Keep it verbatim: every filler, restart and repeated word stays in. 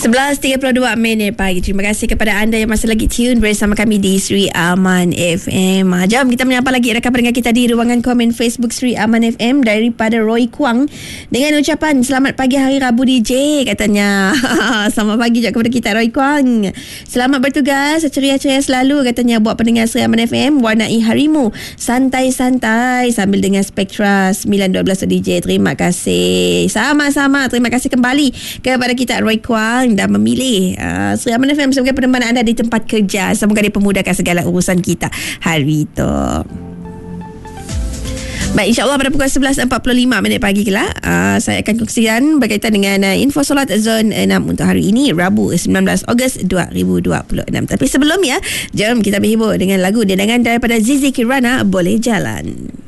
sebelas tiga puluh dua minit pagi. Terima kasih kepada anda yang masih lagi tune bersama kami di Sri Aman F M. Jom kita menyapa lagi rakan pendengar kita di ruangan komen Facebook Sri Aman F M daripada Roy Kwang dengan ucapan selamat pagi hari Rabu D J katanya. Selamat pagi juga kepada kita Roy Kwang. Selamat bertugas, ceria-ceria selalu katanya buat pendengar Sri Aman F M. Warnai harimu santai-santai sambil dengar Spektra sembilan dua belas D J. Terima kasih. Sama-sama. Terima kasih kembali kepada kita Roy Kwang dan memilih uh, Sri Aman F M sebagai peneman anda di tempat kerja. Semoga dipermudahkan segala urusan kita hari itu. Baik, insyaAllah pada pukul sebelas empat puluh lima minit pagi kelak uh, saya akan kongsikan berkaitan dengan uh, info solat zon enam untuk hari ini Rabu sembilan belas Ogos dua ribu dua puluh enam. Tapi sebelumnya, jom kita berhibur dengan lagu dendangan daripada Zizi Kirana, Boleh Jalan.